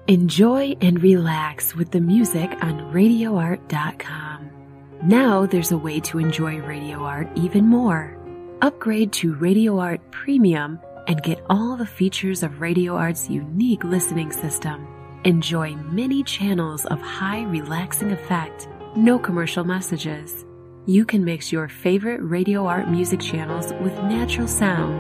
Enjoy and relax with the music on RadioArt.com. Now there's a way to enjoy Radio Art even more. Upgrade to Radio Art Premium and get all the features of Radio Art's unique listening system. Enjoy many channels of high relaxing effect, no commercial messages. You can mix your favorite Radio Art music channels with natural sound